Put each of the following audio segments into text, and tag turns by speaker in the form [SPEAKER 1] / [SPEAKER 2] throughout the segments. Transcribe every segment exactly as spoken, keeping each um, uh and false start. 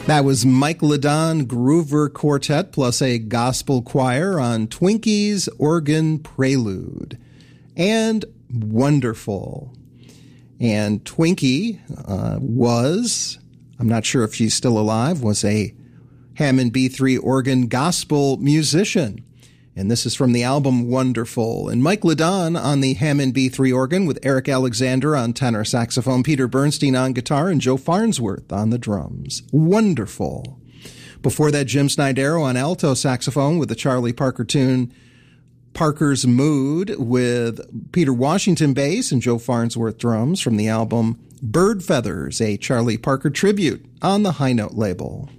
[SPEAKER 1] That was Mike Ladon Groover Quartet plus a gospel choir on Twinkie's Organ Prelude. And wonderful. And Twinkie uh, was, I'm not sure if she's still alive, was a Hammond B three organ gospel musician. And this is from the album Wonderful. And Mike Ladon on the Hammond B three organ with Eric Alexander on tenor saxophone, Peter Bernstein on guitar, and Joe Farnsworth on the drums. Wonderful. Before that, Jim Snydero on alto saxophone with the Charlie Parker tune Parker's Mood, with Peter Washington bass and Joe Farnsworth drums from the album Bird Feathers, a Charlie Parker tribute on the High Note label.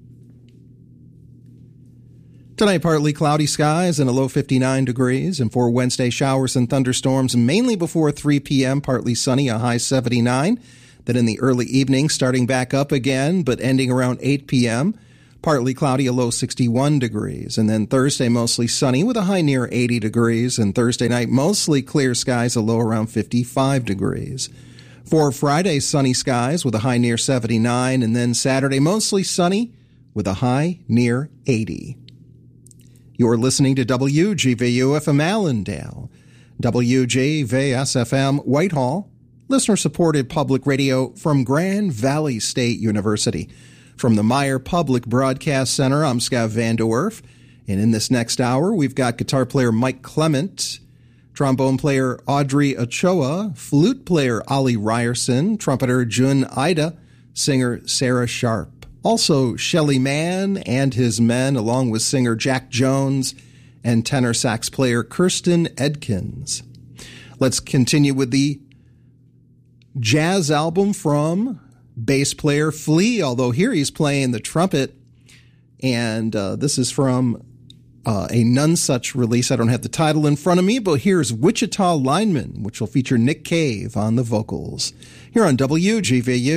[SPEAKER 1] Tonight, partly cloudy skies and a low fifty-nine degrees, and for Wednesday, showers and thunderstorms mainly before three p.m., partly sunny, a high seventy-nine. Then in the early evening, starting back up again, but ending around eight p.m., partly cloudy, a low sixty-one degrees. And then Thursday, mostly sunny with a high near eighty degrees, and Thursday night, mostly clear skies, a low around fifty-five degrees. For Friday, sunny skies with a high near seventy-nine, and then Saturday, mostly sunny with a high near eighty. You're listening to W G V U F M Allendale, W G V S F M Whitehall, listener-supported public radio from Grand Valley State University. From the Meyer Public Broadcast Center, I'm Scott Van Dorf, and in this next hour, we've got guitar player Mike Clement, trombone player Audrey Ochoa, flute player Ollie Ryerson, trumpeter Jun Ida, singer Sarah Sharp. Also, Shelly Mann and his men, along with singer Jack Jones and tenor sax player Kirsten Edkins. Let's continue with the jazz album from bass player Flea, although here he's playing the trumpet. And uh, this is from uh, a None Such release. I don't have the title in front of me, but here's Wichita Lineman, which will feature Nick Cave on the vocals. Here on W G V U.